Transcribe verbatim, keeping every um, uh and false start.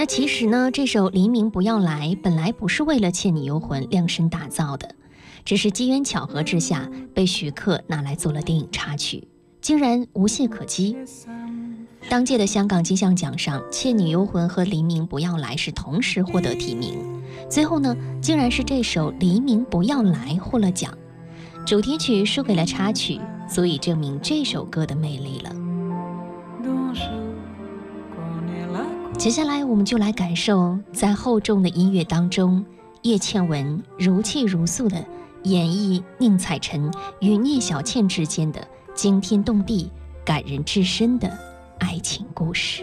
那其实呢，这首《黎明不要来》本来不是为了《倩女幽魂》量身打造的，只是机缘巧合之下被徐克拿来做了电影插曲，竟然无懈可击。当届的香港金像奖上，《倩女幽魂》和《黎明不要来》是同时获得提名，最后呢，竟然是这首《黎明不要来》获了奖，主题曲输给了插曲，足以证明这首歌的魅力了。接下来我们就来感受在厚重的音乐当中，叶倩文如泣如诉的演绎宁采臣与聂小倩之间的惊天动地、感人至深的爱情故事。